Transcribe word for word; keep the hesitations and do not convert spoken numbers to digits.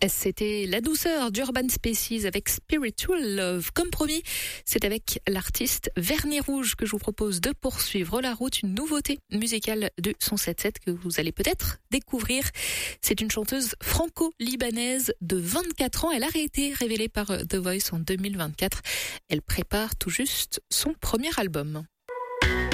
C'était la douceur d'Urban Species avec Spiritual Love. Comme promis, c'est avec l'artiste Vernis Rouge que je vous propose de poursuivre la route, une nouveauté musicale de cent soixante-dix-sept que vous allez peut-être découvrir. C'est une chanteuse franco-libanaise de vingt-quatre ans. Elle a été révélée par The Voice en deux mille vingt-quatre. Elle prépare tout juste son premier album.